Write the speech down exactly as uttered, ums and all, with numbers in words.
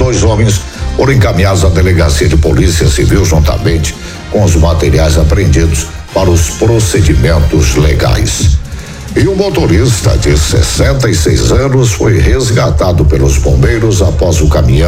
dois homens foram encaminhados à delegacia de polícia civil juntamente com os materiais apreendidos para os procedimentos legais. E o motorista de sessenta e seis anos foi resgatado pelos bombeiros após o caminhão